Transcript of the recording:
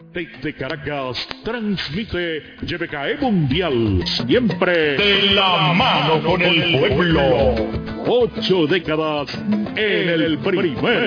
Desde Caracas, transmite YBKE Mundial, siempre de la mano con el pueblo. 8 décadas en el primer